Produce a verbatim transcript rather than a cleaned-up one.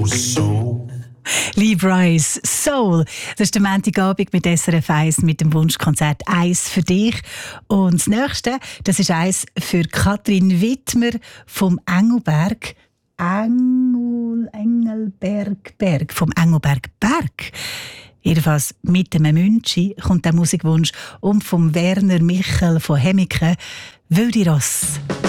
so, so. Lee Brice, Soul. Das ist der Montagabend mit S R F eins mit dem Wunschkonzert «Eins für dich». Und das nächste, das ist eins für Katrin Wittmer vom Engelberg. Engel, Engelberg, Berg. Vom Engelberg Berg. Jedenfalls mit dem Münchi kommt der Musikwunsch und vom Werner Michel von Hemmike «Wilde Ross».